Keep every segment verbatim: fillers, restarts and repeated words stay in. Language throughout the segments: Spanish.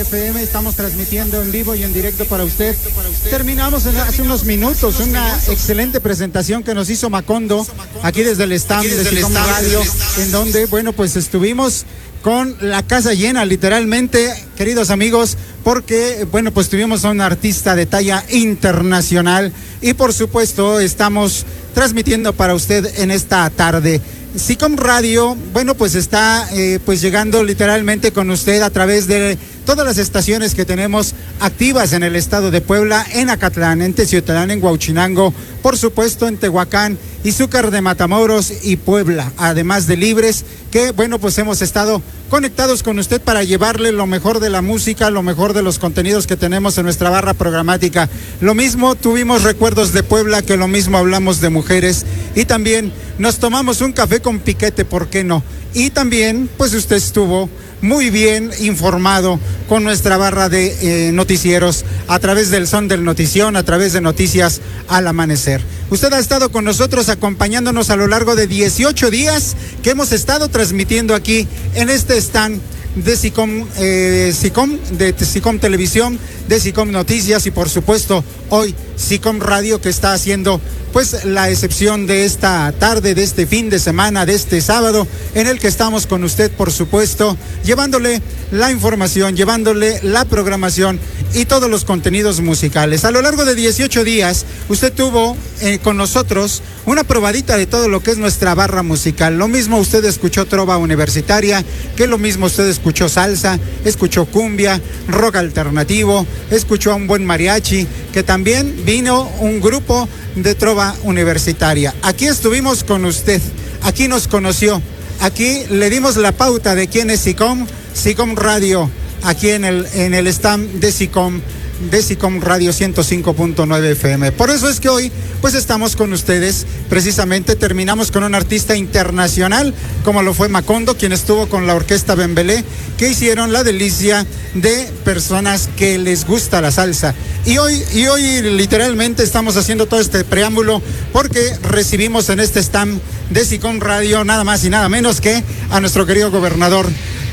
F M, estamos transmitiendo en vivo y en directo para usted. Terminamos en, hace unos minutos una excelente presentación que nos hizo Macondo aquí desde el stand de SICOM Radio, en donde, bueno, pues estuvimos con la casa llena, literalmente, queridos amigos, porque, bueno, pues tuvimos a un artista de talla internacional y, por supuesto, estamos transmitiendo para usted en esta tarde. SICOM Radio, bueno, pues está eh, pues llegando literalmente con usted a través de todas las estaciones que tenemos activas en el estado de Puebla, en Acatlán, en Teciutlán, en Huauchinango, por supuesto en Tehuacán, Izúcar de Matamoros y Puebla, además de Libres, que bueno, pues hemos estado conectados con usted para llevarle lo mejor de la música, lo mejor de los contenidos que tenemos en nuestra barra programática. Lo mismo tuvimos recuerdos de Puebla, que lo mismo hablamos de mujeres, y también nos tomamos un café con piquete, ¿por qué no? Y también, pues usted estuvo muy bien informado con nuestra barra de eh, noticieros a través del Son del Notición, a través de Noticias al Amanecer. Usted ha estado con nosotros acompañándonos a lo largo de dieciocho días que hemos estado transmitiendo aquí en este stand de SICOM, eh, SICOM, de SICOM Televisión, de SICOM Noticias y por supuesto hoy SICOM Radio, que está haciendo pues la excepción de esta tarde, de este fin de semana, de este sábado, en el que estamos con usted, por supuesto, llevándole la información, llevándole la programación y todos los contenidos musicales. A lo largo de dieciocho días, usted tuvo eh, con nosotros una probadita de todo lo que es nuestra barra musical. Lo mismo usted escuchó trova universitaria, que lo mismo usted escuchó salsa, escuchó cumbia, rock alternativo, escuchó a un buen mariachi, que también vino un grupo de trova universitaria. Aquí estuvimos con usted, aquí nos conoció, aquí le dimos la pauta de quién es SICOM, SICOM Radio, aquí en el, en el stand de SICOM, de SICOM Radio ciento cinco punto nueve F M. Por eso es que hoy pues estamos con ustedes, precisamente terminamos con un artista internacional como lo fue Macondo, quien estuvo con la orquesta Bembelé, que hicieron la delicia de personas que les gusta la salsa. Y hoy, y hoy literalmente estamos haciendo todo este preámbulo porque recibimos en este stand de SICOM Radio nada más y nada menos que a nuestro querido gobernador,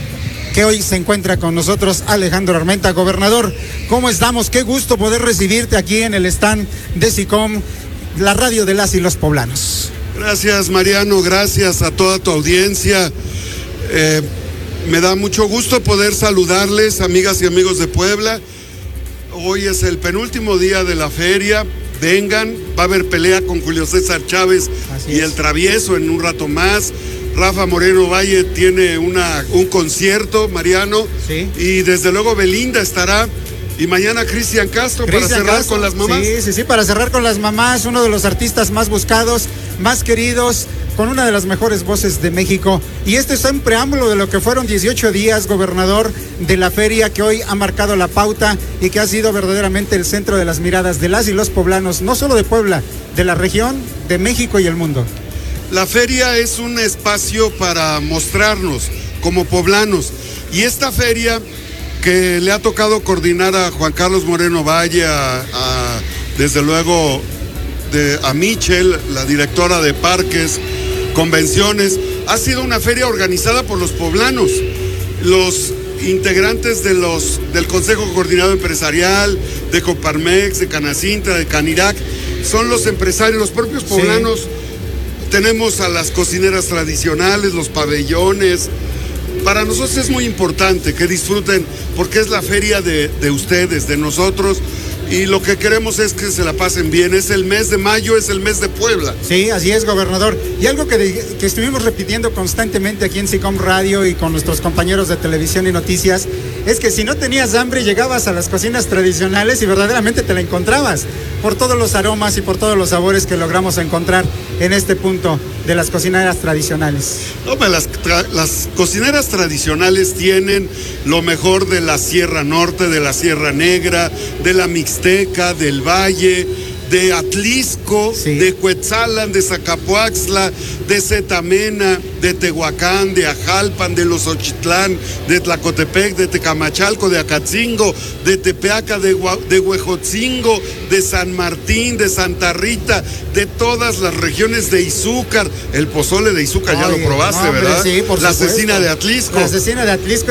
que hoy se encuentra con nosotros, Alejandro Armenta. Gobernador, ¿cómo estamos? Qué gusto poder recibirte aquí en el stand de SICOM, la radio de las y los poblanos. Gracias, Mariano, gracias a toda tu audiencia. Eh, me da mucho gusto poder saludarles, amigas y amigos de Puebla. Hoy es el penúltimo día de la feria. Vengan, va a haber pelea con Julio César Chávez Así y es. El Travieso en un rato más. Rafa Moreno Valle tiene una, un concierto, Mariano, sí. Y desde luego Belinda estará, y mañana Cristian Castro Cristian para cerrar Castro. Con las mamás. Sí, sí, sí, para cerrar con las mamás, uno de los artistas más buscados, más queridos, con una de las mejores voces de México. Y este es un preámbulo de lo que fueron dieciocho días, gobernador, de la feria que hoy ha marcado la pauta y que ha sido verdaderamente el centro de las miradas de las y los poblanos, no solo de Puebla, de la región, de México y el mundo. La feria es un espacio para mostrarnos como poblanos, y esta feria que le ha tocado coordinar a Juan Carlos Moreno Valle, a, a, desde luego de, a Michelle, la directora de Parques, Convenciones, ha sido una feria organizada por los poblanos. Los integrantes de los, del Consejo Coordinado Empresarial, de Coparmex, de Canacintra, de Canirac, son los empresarios, los propios poblanos. Sí. Tenemos a las cocineras tradicionales, los pabellones. Para nosotros es muy importante que disfruten, porque es la feria de, de ustedes, de nosotros, y lo que queremos es que se la pasen bien. Es el mes de mayo, es el mes de Puebla. Sí, así es, gobernador. Y algo que, de, que estuvimos repitiendo constantemente aquí en SICOM Radio y con nuestros compañeros de televisión y noticias, es que si no tenías hambre llegabas a las cocinas tradicionales y verdaderamente te la encontrabas, por todos los aromas y por todos los sabores que logramos encontrar en este punto de las cocineras tradicionales. No, pues las, tra- las cocineras tradicionales tienen lo mejor de la Sierra Norte, de la Sierra Negra, de la Mixteca, del Valle, de Atlisco, sí. De Cuetzalan, de Zacapuaxtla, de Zetamena, de Tehuacán, de Ajalpan, de Los Ochitlán, de Tlacotepec, de Tecamachalco, de Acatzingo, de Tepeaca, de, Gua- de Huejotzingo, de San Martín, de Santa Rita, de todas las regiones de Izúcar. El pozole de Izúcar, ya lo probaste, no, hombre, ¿verdad? Sí, por la supuesto. cecina de Atlisco. La cecina de Atlisco.